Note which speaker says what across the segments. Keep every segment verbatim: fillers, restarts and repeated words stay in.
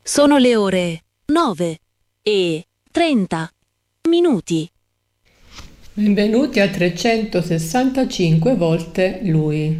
Speaker 1: Sono le ore nove e trenta minuti.
Speaker 2: Benvenuti a trecentosessantacinque volte lui.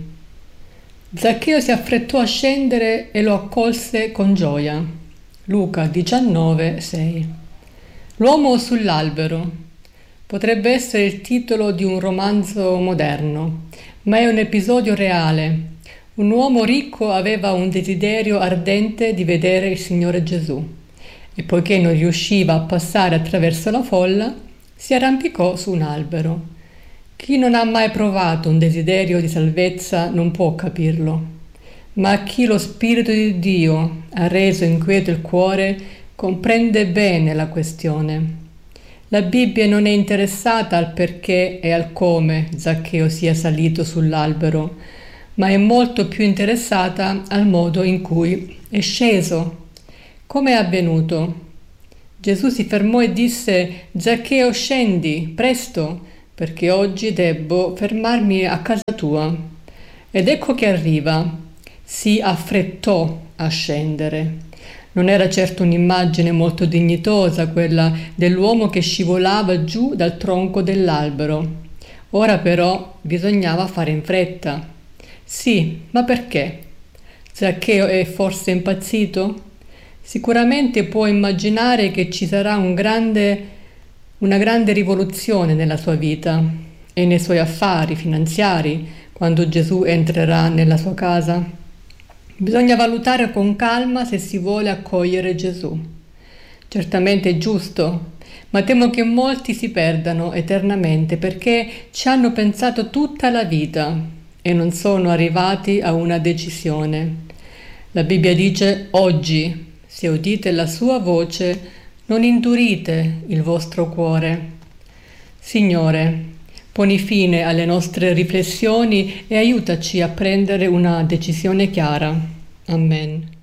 Speaker 2: Zaccheo si affrettò a scendere e lo accolse con gioia. Luca diciannove sei. L'uomo sull'albero. Potrebbe essere il titolo di un romanzo moderno, ma è un episodio reale. Un uomo ricco aveva un desiderio ardente di vedere il Signore Gesù e poiché non riusciva a passare attraverso la folla, si arrampicò su un albero. Chi non ha mai provato un desiderio di salvezza non può capirlo, ma a chi lo Spirito di Dio ha reso inquieto il cuore comprende bene la questione. La Bibbia non è interessata al perché e al come Zaccheo sia salito sull'albero, ma è molto più interessata al modo in cui è sceso. Come è avvenuto? Gesù si fermò e disse: Zaccheo, scendi, presto, perché oggi debbo fermarmi a casa tua. Ed ecco che arriva. Si affrettò a scendere. Non era certo un'immagine molto dignitosa quella dell'uomo che scivolava giù dal tronco dell'albero. Ora però bisognava fare in fretta. Sì, ma perché? Zaccheo è forse impazzito? Sicuramente può immaginare che ci sarà un grande, una grande rivoluzione nella sua vita e nei suoi affari finanziari quando Gesù entrerà nella sua casa. Bisogna valutare con calma se si vuole accogliere Gesù. Certamente è giusto, ma temo che molti si perdano eternamente perché ci hanno pensato tutta la vita e non sono arrivati a una decisione. La Bibbia dice: oggi, se udite la sua voce, non indurite il vostro cuore. Signore, poni fine alle nostre riflessioni e aiutaci a prendere una decisione chiara. Amen.